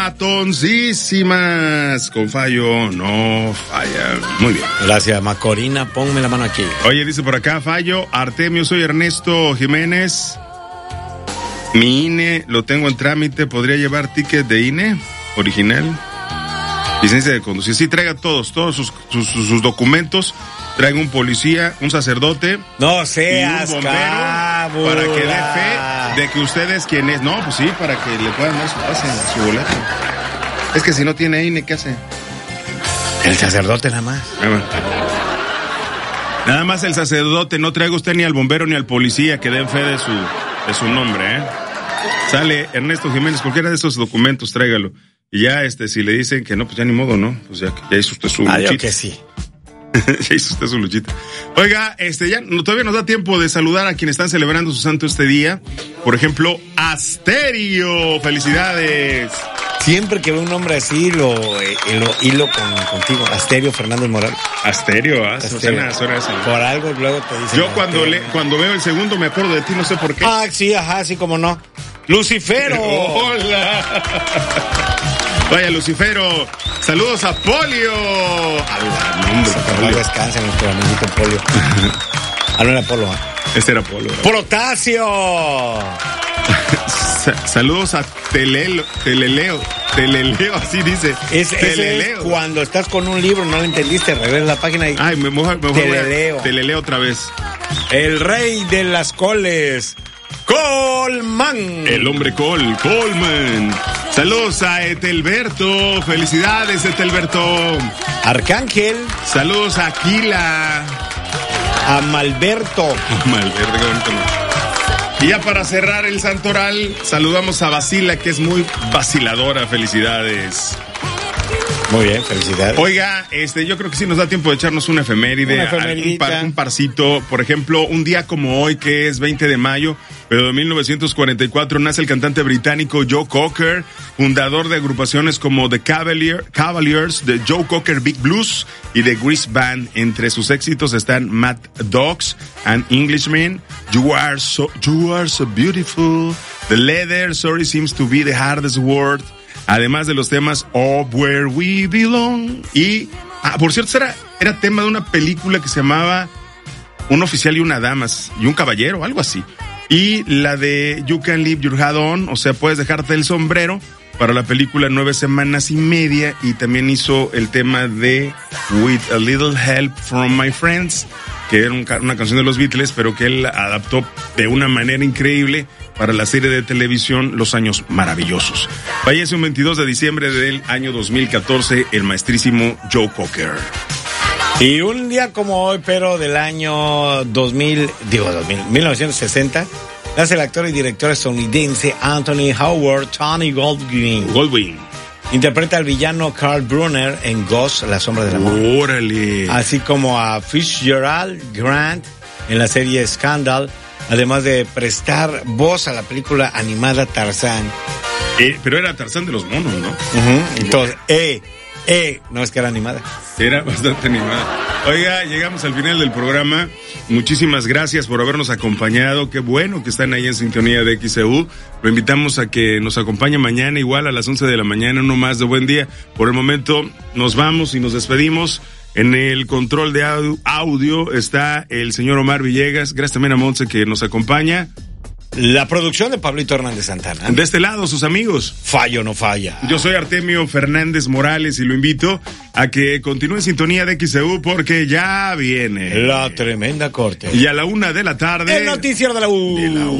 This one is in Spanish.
Matoncísimas. Con fallo no falla. Muy bien. Gracias, Macorina. Ponme la mano aquí. Oye, dice por acá, fallo. Artemio, soy Ernesto Jiménez. Mi INE lo tengo en trámite. ¿Podría llevar ticket de INE original? Licencia de conducir. Sí, traiga todos sus documentos. Traiga un policía, un sacerdote. No seas y un bombero cábula. Para que dé fe de que usted es quien es. No, pues sí, para que le puedan dar su pase, su boleto. Es que si no tiene INE, ¿qué hace? El sacerdote nada más. Nada más el sacerdote. No traiga usted ni al bombero ni al policía que den fe de su nombre, ¿eh? Sale Ernesto Jiménez, cualquiera de esos documentos, tráigalo. Y ya, si le dicen que no, pues ya ni modo, ¿no? Pues ya hizo usted su luchita. Yo que sí. Ya hizo usted su luchita. Oiga, todavía nos da tiempo de saludar a quienes están celebrando su santo este día. Por ejemplo, Asterio. ¡Felicidades! Siempre que veo un nombre así, lo hilo contigo. Asterio Fernández Morales. Asterio, suena así. Por algo luego te dicen. Yo cuando veo el segundo me acuerdo de ti, no sé por qué. Sí, sí, como no. Lucifero. Hola. Vaya, Lucifero. Saludos a Polio. Polio. Descansa nuestro amiguito Polio. No era Polo. Este era Polo. Protasio. Saludos a Teleleo, así dice. Teleleo. Es cuando estás con un libro, no lo entendiste, regresa la página y... Ay, mejor Teleleo otra vez. El rey de las coles, Colman. El hombre Colman. Saludos a Etelberto. Felicidades, Etelberto. Arcángel. Saludos a Aquila. A Malberto. Qué bonito, ¿no? Y ya para cerrar el santoral, saludamos a Basila, que es muy vaciladora. Felicidades. Muy bien, felicidades. Oiga, yo creo que sí nos da tiempo de echarnos una efeméride, un parcito. Por ejemplo, un día como hoy, que es 20 de mayo, pero de 1944, nace el cantante británico Joe Cocker, fundador de agrupaciones como The Cavaliers, The Joe Cocker Big Blues y The Grease Band. Entre sus éxitos están Mad Dogs and Englishmen, You are so beautiful, The Leather, Sorry seems to be the hardest word. Además de los temas Oh, Where We Belong. Y, por cierto, era tema de una película que se llamaba Un oficial y una dama, y un caballero, algo así. Y la de You Can Leave Your Hat On, o sea, puedes dejarte el sombrero, para la película 9 semanas y media. Y también hizo el tema de With a Little Help from My Friends, que era una canción de los Beatles, pero que él adaptó de una manera increíble para la serie de televisión Los Años Maravillosos. Fallece un 22 de diciembre del año 2014 el maestrísimo Joe Cocker. Y un día como hoy, pero del año 1960, nace el actor y director estadounidense Anthony Howard Tony Goldwyn. Interpreta al villano Carl Brunner en Ghost, La Sombra del Amor. ¡Órale! Así como a Fitzgerald Grant en la serie Scandal, además de prestar voz a la película animada Tarzán. Pero era Tarzán de los monos, ¿no? Entonces, no es que era animada. Era bastante animada. Oiga, llegamos al final del programa. Muchísimas gracias por habernos acompañado. Qué bueno que están ahí en sintonía de XEU. Lo invitamos a que nos acompañe mañana, igual a las 11 de la mañana, uno más de Buen Día. Por el momento nos vamos y nos despedimos. En el control de audio está el señor Omar Villegas. Gracias también a Montse, que nos acompaña. La producción de Pablito Hernández Santana. De este lado, sus amigos. Fallo no falla. Yo soy Artemio Fernández Morales y lo invito a que continúe en sintonía de XEU, porque ya viene la tremenda corte. Y a la 1 de la tarde, el noticiero de la U.